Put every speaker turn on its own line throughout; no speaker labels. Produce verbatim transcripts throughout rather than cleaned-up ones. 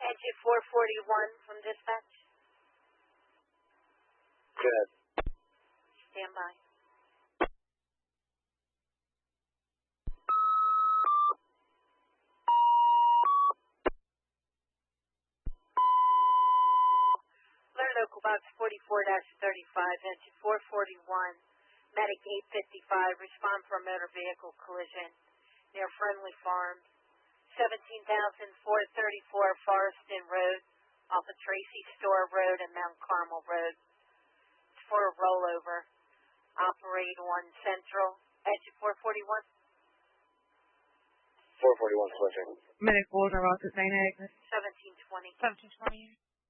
Engine four forty-one from dispatch.
Good.
Stand by. Alert local box forty-four thirty-five, engine four forty-one, medic eight fifty-five, respond for a motor vehicle collision near Friendly Farms, seventeen thousand four thirty-four Foreston Road, off of Tracy Store Road and Mount Carmel Road. It's for a rollover. Operate on Central, engine four forty-one.
four forty-one switching.
Medic board are about the same exit.
seventeen twenty.
seventeen twenty.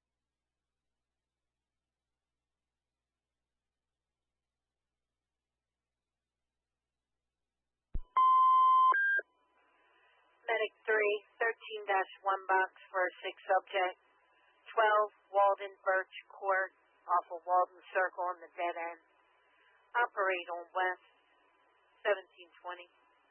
Medic three, thirteen dash one box for a six subject. twelve, Walden Birch Court, off of Walden Circle on the dead end. Operate on West, seventeen twenty.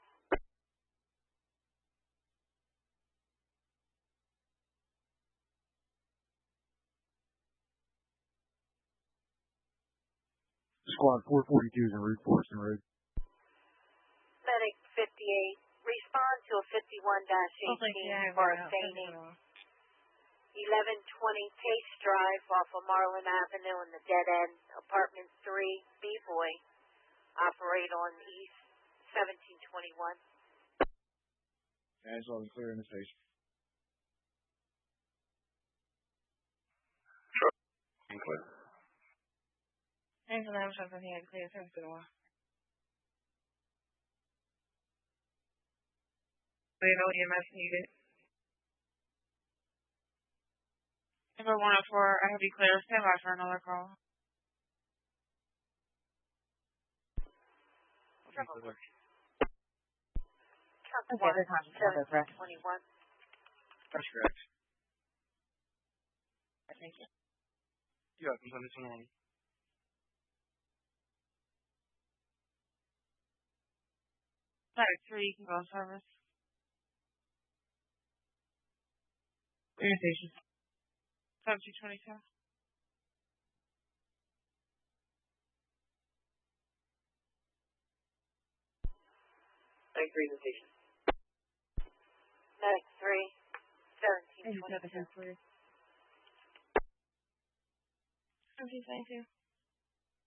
Squad four forty-two is en route for Forreston Road.
Medic fifty-eight, respond to a fifty-one dash eighteen for a fainting. eleven twenty Case Drive off of Marlin Avenue in the dead end, apartment three, B-Boy. Operate on East, seventeen twenty-one.
Angela, I'm clear in the station.
Sure. I'm clear.
Angela, I'm something here to clear service to the wall. Do you know what E M S needed? Number one oh four, I have you clear. Stand by for another call.
Trouble.
Okay, this one's
seventeen twenty-one.
That's correct.
Thank you.
Yeah, I'm on this one.
Medic three, you can go service. Clear station. seventeen twenty-two.
Thanks for the station.
Medic three, seventeen twenty-two.
seventeen twenty-two.